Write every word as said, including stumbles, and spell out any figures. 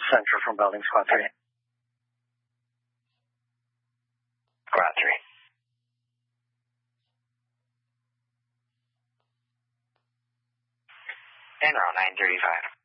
Central from building squad three. Squad three. En route nine thirty-five.